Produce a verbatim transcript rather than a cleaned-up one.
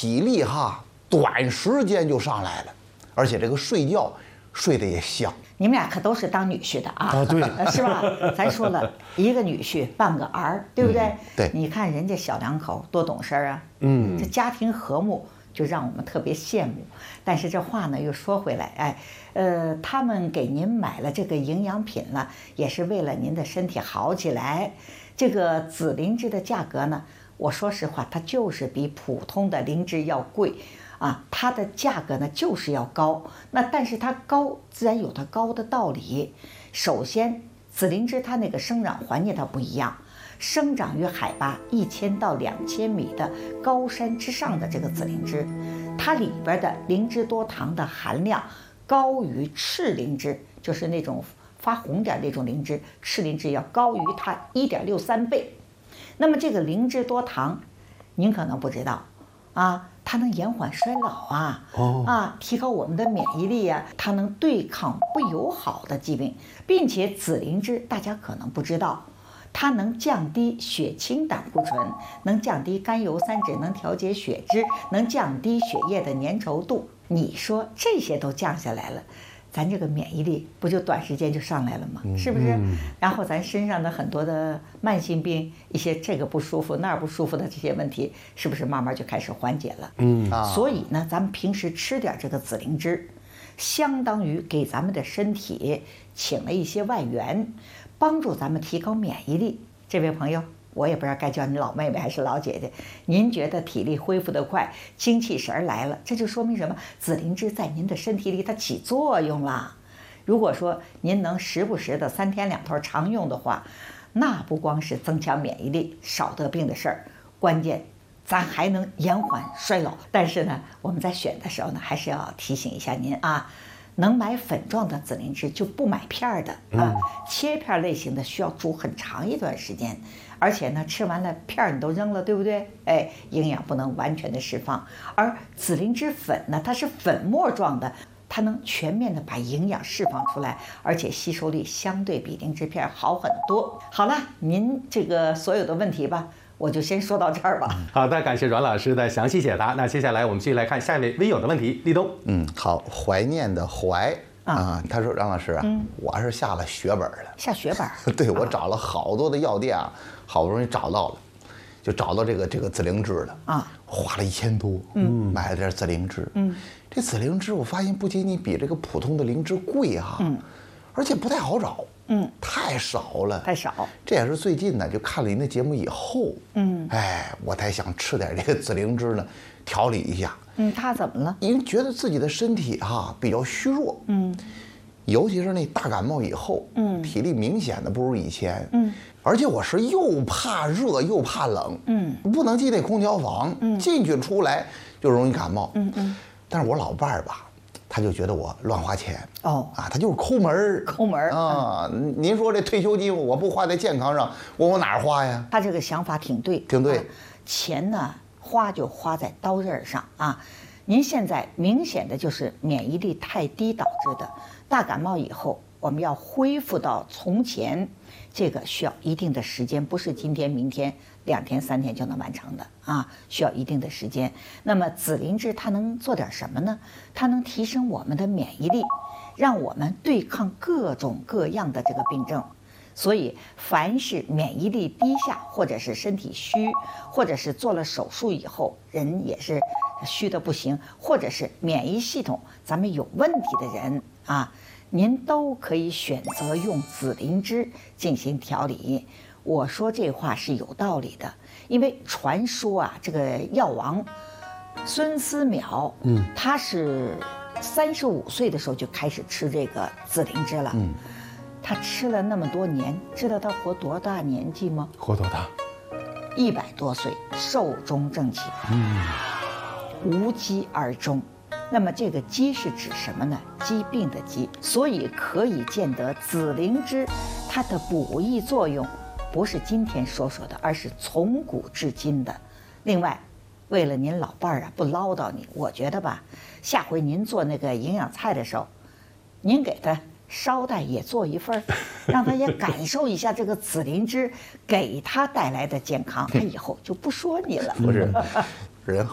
体力哈短时间就上来了，而且这个睡觉睡得也香。 你们俩可都是当女婿的啊， 啊对， 是吧？咱说了一个女婿半个儿，对不对？ 嗯、对。 你看人家小两口多懂事啊， 嗯， 这家庭和睦就让我们特别羡慕。但是这话呢又说回来，哎，呃，他们给您买了这个营养品了，也是为了您的身体好起来。这个紫灵芝的价格呢，我说实话，它就是比普通的灵芝要贵。啊，它的价格呢就是要高，那但是它高自然有它高的道理。首先，紫灵芝它那个生长环境它不一样，生长于海拔一千到两千米的高山之上的这个紫灵芝，它里边的灵芝多糖的含量高于赤灵芝，就是那种发红点那种灵芝，赤灵芝要高于它一点六三倍。那么这个灵芝多糖，您可能不知道啊。它能延缓衰老啊，哦、啊，提高我们的免疫力啊，它能对抗不友好的疾病，并且紫灵芝大家可能不知道，它能降低血清胆固醇，能降低甘油三酯，能调节血脂，能降低血液的粘稠度。你说这些都降下来了，咱这个免疫力不就短时间就上来了吗？是不是？然后咱身上的很多的慢性病，一些这个不舒服那儿不舒服的这些问题，是不是慢慢就开始缓解了？嗯啊。所以呢，咱们平时吃点这个紫灵芝，相当于给咱们的身体请了一些外援，帮助咱们提高免疫力。这位朋友，我也不知道该叫你老妹妹还是老姐姐，您觉得体力恢复得快，精气神来了，这就说明什么？紫灵芝在您的身体里它起作用了。如果说您能时不时的三天两头常用的话，那不光是增强免疫力、少得病的事儿，关键咱还能延缓衰老。但是呢，我们在选的时候呢，还是要提醒一下您啊。能买粉状的紫灵芝就不买片儿的啊，嗯、切片类型的需要煮很长一段时间，而且呢，吃完了片儿你都扔了，对不对？哎，营养不能完全的释放。而紫灵芝粉呢，它是粉末状的，它能全面的把营养释放出来，而且吸收力相对比灵芝片好很多。好了，您这个所有的问题吧，我就先说到这儿吧。 好的，感谢阮老师的详细解答。那接下来我们继续来看下一位微友的问题，立冬。 嗯，好，怀念的怀啊，他说杨老师啊，嗯、我是下了血本了。 下血本？ 对，我找了好多的药店啊，好不容易找到了，就找到这个这个紫灵芝了啊，花了一千多，嗯，买了点紫灵芝。嗯，这紫灵芝我发现不仅仅比这个普通的灵芝贵哈、啊，嗯，而且不太好找。嗯，太少了， 太少。 这也是最近呢，就看了您的节目以后，嗯，哎，我才想吃点这个紫灵芝呢，调理一下。 嗯，他怎么了？ 因为觉得自己的身体哈、啊、比较虚弱，嗯，尤其是那大感冒以后，嗯，体力明显的不如以前，嗯，而且我是又怕热又怕冷，嗯，不能进那空调房，嗯，进去出来就容易感冒，嗯嗯。但是我老伴儿吧。他就觉得我乱花钱哦啊，他就是抠门儿， 抠门儿啊！嗯、您说这退休金我不花在健康上，我往哪儿花呀？ 他这个想法挺对， 挺对。 啊、钱呢，花就花在刀刃上啊！您现在明显的就是免疫力太低导致的，大感冒以后我们要恢复到从前，这个需要一定的时间，不是今天明天。两天三天就能完成的啊，需要一定的时间。那么紫灵芝它能做点什么呢？它能提升我们的免疫力，让我们对抗各种各样的这个病症。所以，凡是免疫力低下，或者是身体虚，或者是做了手术以后人也是虚的不行，或者是免疫系统咱们有问题的人啊，您都可以选择用紫灵芝进行调理。我说这话是有道理的，因为传说啊，这个药王孙思邈，嗯，他是三十五岁的时候就开始吃这个紫灵芝了，嗯，他吃了那么多年，知道他活多大年纪吗？ 活多大？ 一百多岁，寿终正寝，嗯，无疾而终。那么这个疾是指什么呢？疾病的疾，所以可以见得紫灵芝它的补益作用。不是今天说说的，而是从古至今的。另外，为了您老伴儿啊不唠叨你，我觉得吧，下回您做那个营养菜的时候，您给他捎带也做一份，让他也感受一下这个紫灵芝给他带来的健康，他以后就不说你了。 不是，人